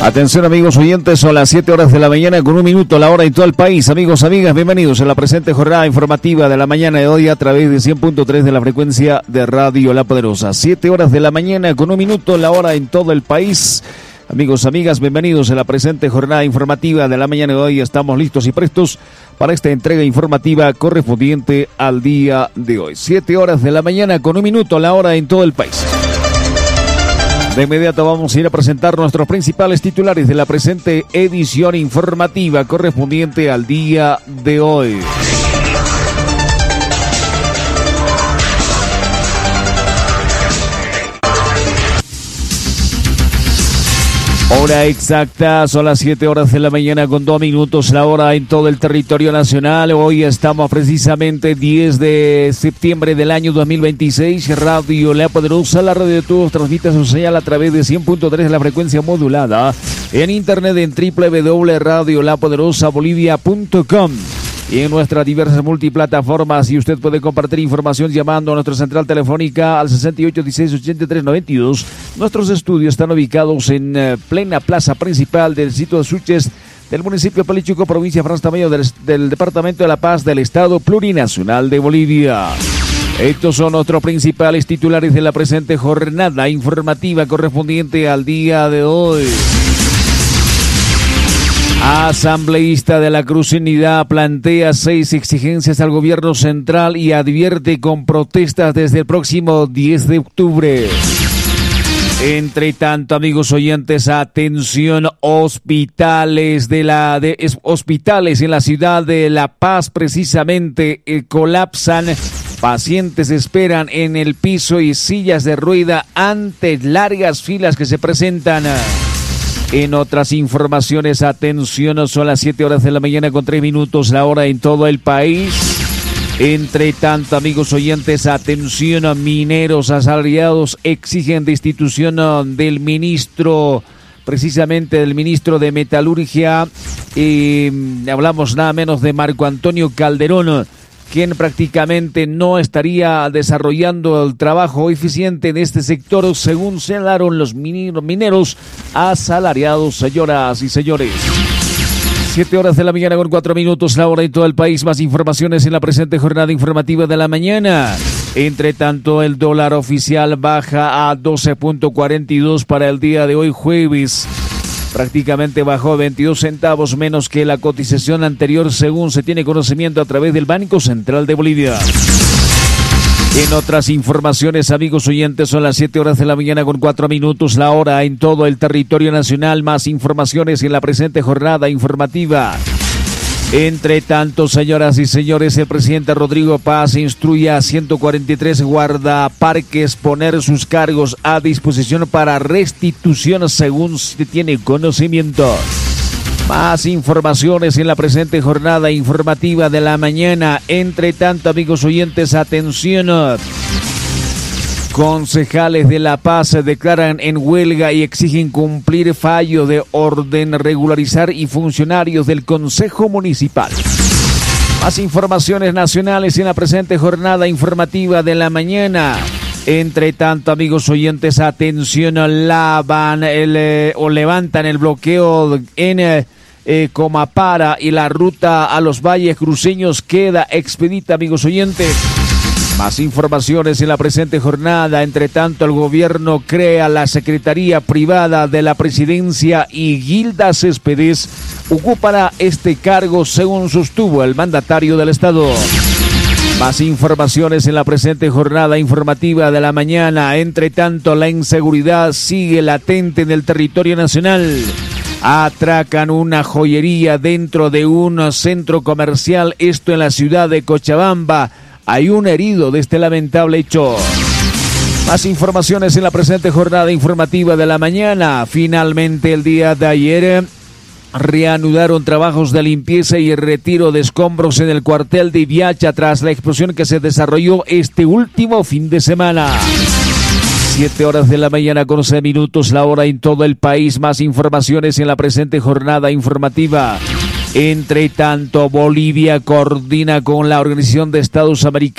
Atención amigos oyentes, son las 7 horas de la mañana con 1 minuto, la hora en todo el país. Amigos, amigas, bienvenidos a la presente jornada informativa de la mañana de hoy a través de 100.3 de la frecuencia de Radio La Poderosa. 7 horas de la mañana con 1 minuto, la hora en todo el país. Amigos, amigas, bienvenidos a la presente jornada informativa de la mañana de hoy. Estamos listos y prestos para esta entrega informativa correspondiente al día de hoy. 7 horas de la mañana con 1 minuto, la hora en todo el país. De inmediato vamos a ir a presentar nuestros principales titulares de la presente edición informativa correspondiente al día de hoy. Hora exacta, son las 7 horas de la mañana con 2 minutos, la hora en todo el territorio nacional. Hoy estamos precisamente 10 de septiembre del año 2026. Radio La Poderosa, la radio de todos, transmite su señal a través de 100.3 de la frecuencia modulada. En internet en www.radiolapoderosabolivia.com. Y en nuestras diversas multiplataformas, y usted puede compartir información llamando a nuestra central telefónica al 6816-8392. Nuestros estudios están ubicados en plena plaza principal del sitio de Suches, del municipio de Palichuco, provincia de Franja Tamayo, del departamento de La Paz, del Estado Plurinacional de Bolivia. Estos son nuestros principales titulares de la presente jornada informativa correspondiente al día de hoy. Asambleísta de la Cruz Unidad plantea 6 exigencias al gobierno central y advierte con protestas desde el próximo 10 de octubre. Entre tanto, amigos oyentes, atención, hospitales hospitales en la ciudad de La Paz precisamente colapsan. Pacientes esperan en el piso y sillas de rueda ante largas filas que se presentan. En otras informaciones, atención, son las 7 horas de la mañana con 3 minutos, la hora en todo el país. Entre tanto, amigos oyentes, atención, mineros asalariados exigen destitución del ministro, precisamente del ministro de Metalurgia. Hablamos nada menos de Marco Antonio Calderón, quien prácticamente no estaría desarrollando el trabajo eficiente en este sector, según señalaron los mineros asalariados, señoras y señores. 7 horas de la mañana con 4 minutos, la hora en todo el país. Más informaciones en la presente jornada informativa de la mañana. Entre tanto, el dólar oficial baja a 12.42 para el día de hoy, jueves. Prácticamente bajó 22 centavos menos que la cotización anterior, según se tiene conocimiento a través del Banco Central de Bolivia. En otras informaciones, amigos oyentes, son las 7 horas de la mañana con 4 minutos, la hora en todo el territorio nacional. Más informaciones en la presente jornada informativa. Entre tanto, señoras y señores, el presidente Rodrigo Paz instruye a 143 guardaparques poner sus cargos a disposición para restitución según se tiene conocimiento. Más informaciones en la presente jornada informativa de la mañana. Entre tanto, amigos oyentes, atención. Concejales de La Paz se declaran en huelga y exigen cumplir fallo de orden regularizar y funcionarios del Consejo Municipal. Más informaciones nacionales en la presente jornada informativa de la mañana. Entre tanto, amigos oyentes, atención, levantan el bloqueo en Comapara y la ruta a los valles cruceños queda expedita, amigos oyentes. Más informaciones en la presente jornada. Entre tanto, el gobierno crea la Secretaría Privada de la Presidencia y Gilda Céspedes ocupará este cargo, según sostuvo el mandatario del Estado. Más informaciones en la presente jornada informativa de la mañana. Entre tanto, la inseguridad sigue latente en el territorio nacional. Atracan una joyería dentro de un centro comercial, esto en la ciudad de Cochabamba. Hay un herido de este lamentable hecho. Más informaciones en la presente jornada informativa de la mañana. Finalmente, el día de ayer reanudaron trabajos de limpieza y retiro de escombros en el cuartel de Iviacha tras la explosión que se desarrolló este último fin de semana. 7 horas de la mañana con 11 minutos, la hora en todo el país. Más informaciones en la presente jornada informativa. Entre tanto, Bolivia coordina con la Organización de Estados Americanos